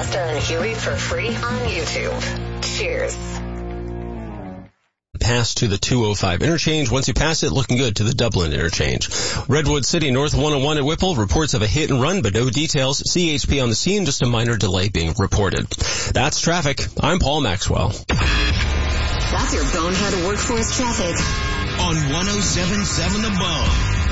Shasta and Huey for free on YouTube. Cheers. Pass to the 205 interchange. Once you pass it, looking good to the Dublin interchange. Redwood City North 101 at Whipple. Reports of a hit and run, but no details. CHP on the scene, just a minor delay being reported. That's traffic. I'm Paul Maxwell. That's your bonehead workforce traffic. On 107.7 The Bone.